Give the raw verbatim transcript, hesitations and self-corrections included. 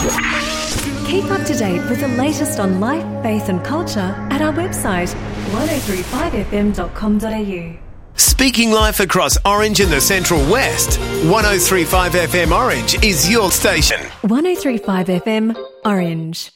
Keep up to date with the latest on life, faith and culture at our website one oh three five f m dot com dot a u. Speaking life across Orange and the Central West, one oh three point five F M Orange is your station. one oh three point five F M Orange.